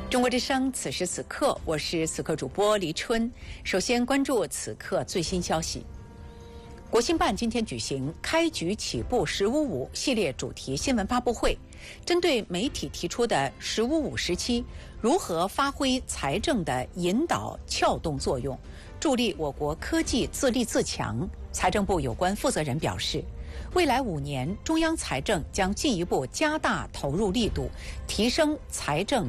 中国之声，此时此刻，我是此刻主播黎春。首先关注此刻最新消息。国新办今天举行开局起步“十五五”系列主题新闻发布会，针对媒体提出的“十五五”时期如何发挥财政的引导撬动作用，助力我国科技自立自强，财政部有关负责人表示，未来5年，中央财政将进一步加大投入力度，提升财政